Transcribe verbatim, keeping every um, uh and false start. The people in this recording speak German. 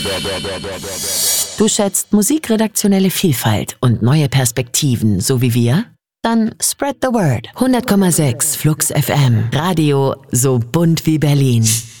Du schätzt musikredaktionelle Vielfalt und neue Perspektiven, so wie wir? Dann spread the word. hundert Komma sechs Flux F M. Radio so bunt wie Berlin.